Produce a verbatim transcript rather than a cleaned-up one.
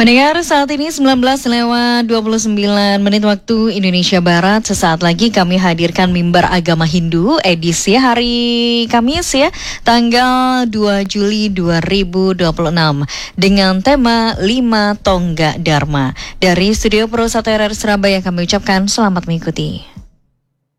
Pendengar, saat ini sembilan belas lewat dua puluh sembilan menit waktu Indonesia Barat. Sesaat lagi kami hadirkan Mimbar Agama Hindu edisi hari Kamis ya, tanggal dua Juli dua ribu dua puluh enam dengan tema lima Tonggak Dharma. Dari Studio Pro satu R R Surabaya kami ucapkan selamat mengikuti.